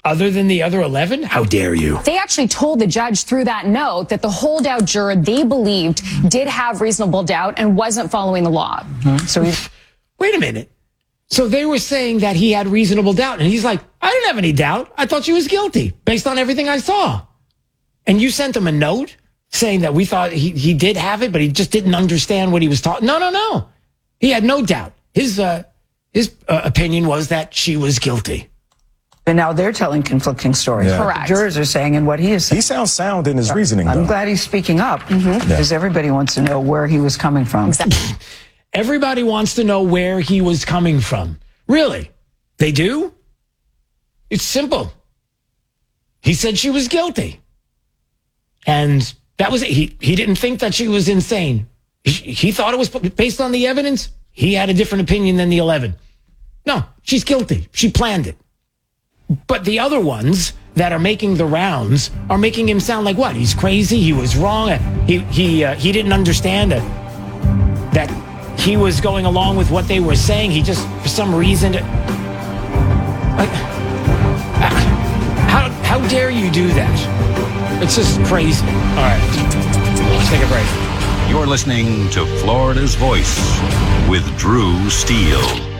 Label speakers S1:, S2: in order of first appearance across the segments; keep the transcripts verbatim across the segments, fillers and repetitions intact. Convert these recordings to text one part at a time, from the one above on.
S1: other than the other eleven? How dare you?
S2: They actually told the judge through that note that the holdout juror they believed did have reasonable doubt and wasn't following the law.
S1: Mm-hmm. So he's, wait a minute. So they were saying that he had reasonable doubt, and he's like, I didn't have any doubt. I thought she was guilty based on everything I saw. And you sent him a note saying that we thought he, he did have it, but he just didn't understand what he was talking. No, no, no. He had no doubt. His uh, his uh, opinion was that she was guilty.
S3: And now they're telling conflicting stories.
S2: Yeah. Correct.
S3: The jurors are saying and what he is saying.
S4: He sounds sound in his reasoning,
S3: I'm
S4: though.
S3: glad he's speaking up, mm-hmm. because yeah. everybody wants to know where he was coming from.
S2: Exactly.
S1: Everybody wants to know where he was coming from. Really? They do? It's simple. He said she was guilty. And that was it. He, he didn't think that she was insane. He, he thought it was based on the evidence. He had a different opinion than the eleven. No, she's guilty. She planned it. But the other ones that are making the rounds are making him sound like what? He's crazy. He was wrong. He he uh, he didn't understand it, that he was going along with what they were saying. He just, for some reason, like, how how dare you do that? It's just crazy. All right, let's take a break.
S5: You're listening to Florida's Voice with Drew Steele.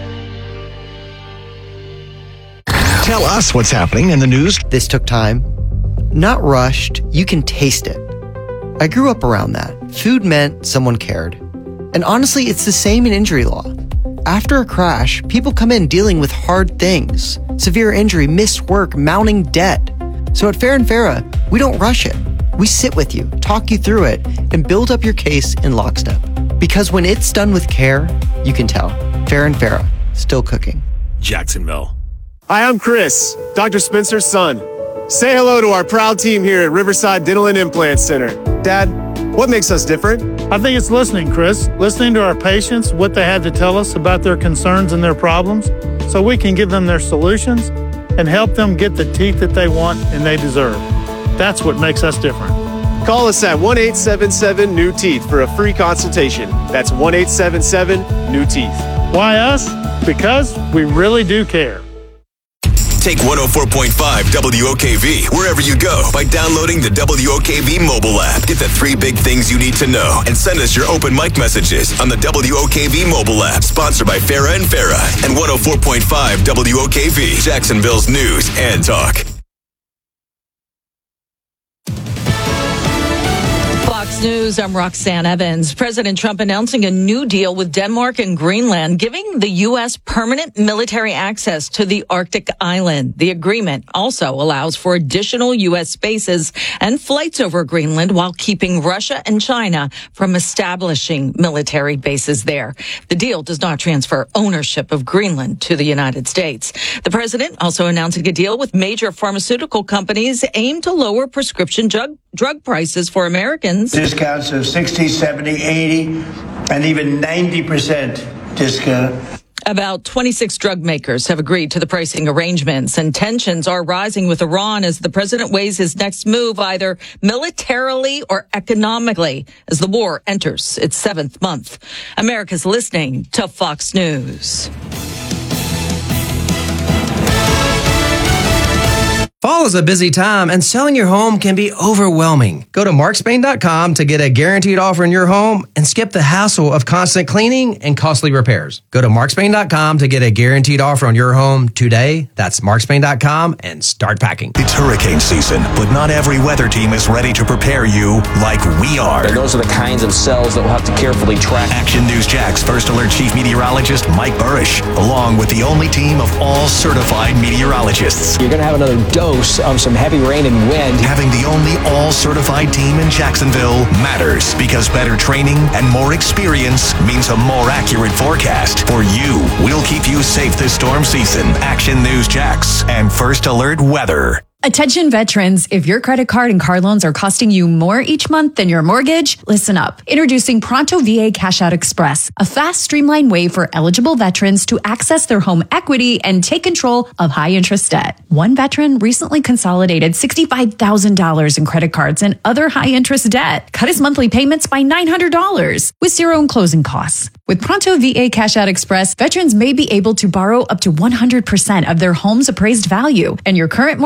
S6: Tell us what's happening in the news.
S7: This took time. Not rushed. You can taste it. I grew up around that. Food meant someone cared. And honestly, it's the same in injury law. After a crash, people come in dealing with hard things. Severe injury, missed work, mounting debt. So at Fair and Farah, we don't rush it. We sit with you, talk you through it, and build up your case in lockstep. Because when it's done with care, you can tell. Fair and Farah, still cooking.
S1: Jacksonville.
S8: Hi, I'm Chris, Doctor Spencer's son. Say hello to our proud team here at Riverside Dental and Implant Center. Dad, what makes us different?
S9: I think it's listening, Chris. Listening to our patients, what they had to tell us about their concerns and their problems, so we can give them their solutions and help them get the teeth that they want and they deserve. That's what makes us different.
S8: Call us at one eight seven seven, N E W Teeth for a free consultation. That's one eight seven seven, N E W Teeth.
S9: Why us? Because we really do care.
S10: Take one oh four point five W O K V wherever you go by downloading the W O K V mobile app. Get the three big things you need to know and send us your open mic messages on the W O K V mobile app. Sponsored by Farah and Farah and one oh four point five W O K V, Jacksonville's news and talk.
S11: Fox News, I'm Roxanne Evans. President Trump announcing a new deal with Denmark and Greenland, giving the U S permanent military access to the Arctic island. The agreement also allows for additional U S bases and flights over Greenland while keeping Russia and China from establishing military bases there. The deal does not transfer ownership of Greenland to the United States. The president also announcing a deal with major pharmaceutical companies aimed to lower prescription drug, drug prices for Americans.
S12: Discounts of sixty, seventy, eighty, and even ninety percent discount.
S11: About twenty-six drug makers have agreed to the pricing arrangements, and tensions are rising with Iran as the president weighs his next move either militarily or economically as the war enters its seventh month. America's listening to Fox News.
S13: Fall is a busy time, and selling your home can be overwhelming. Go to mark spain dot com to get a guaranteed offer in your home and skip the hassle of constant cleaning and costly repairs. Go to mark spain dot com to get a guaranteed offer on your home today. That's mark spain dot com and start packing.
S6: It's hurricane season, but not every weather team is ready to prepare you like we are.
S14: And those are the kinds of cells that we'll have to carefully track.
S6: Action News Jax First Alert Chief Meteorologist Mike Burrish, along with the only team of all certified meteorologists.
S14: You're going to have another dose of some heavy rain and wind.
S6: Having the only all-certified team in Jacksonville matters because better training and more experience means a more accurate forecast for you. We'll keep you safe this storm season. Action News Jax and First Alert Weather.
S15: Attention veterans, if your credit card and car loans are costing you more each month than your mortgage, listen up. Introducing Pronto V A Cash Out Express, a fast, streamlined way for eligible veterans to access their home equity and take control of high-interest debt. One veteran recently consolidated sixty-five thousand dollars in credit cards and other high-interest debt, cut his monthly payments by nine hundred dollars with zero in closing costs. With Pronto V A Cash Out Express, veterans may be able to borrow up to one hundred percent of their home's appraised value, and your current